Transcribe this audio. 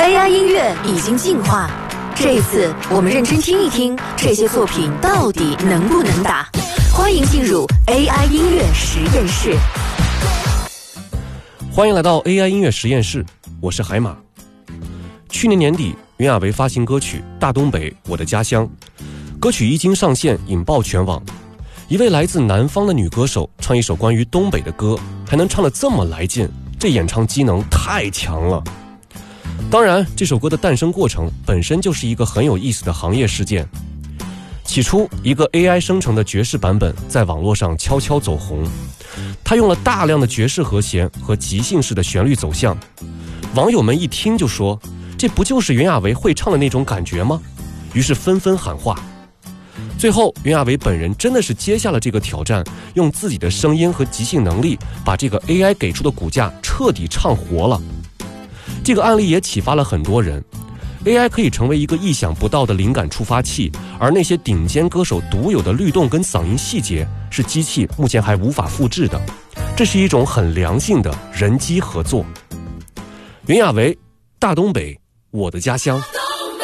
AI 音乐已经进化，这一次我们认真听一听这些作品到底能不能打。欢迎进入 AI 音乐实验室。 欢迎来到 AI 音乐实验室，我是海马。去年年底，袁娅维发行歌曲《大东北我的家乡》，歌曲一经上线引爆全网。一位来自南方的女歌手唱一首关于东北的歌，还能唱得这么来劲，这演唱机能太强了。当然，这首歌的诞生过程本身就是一个很有意思的行业事件。起初，一个 AI 生成的爵士版本在网络上悄悄走红，它用了大量的爵士和弦和即兴式的旋律走向。网友们一听就说，这不就是袁娅维会唱的那种感觉吗？于是纷纷喊话。最后，袁娅维本人真的是接下了这个挑战，用自己的声音和即兴能力，把这个 AI 给出的骨架彻底唱活了。这个案例也启发了很多人， AI 可以成为一个意想不到的灵感触发器，而那些顶尖歌手独有的律动跟嗓音细节，是机器目前还无法复制的。这是一种很良性的人机合作。袁娅维，大东北，我的家乡。